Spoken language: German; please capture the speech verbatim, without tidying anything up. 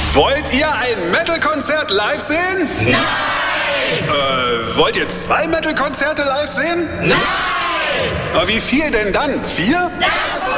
Wollt ihr ein Metal-Konzert live sehen? Nein! Äh, wollt ihr zwei Metal-Konzerte live sehen? Nein! Aber wie viel denn dann? Vier? Das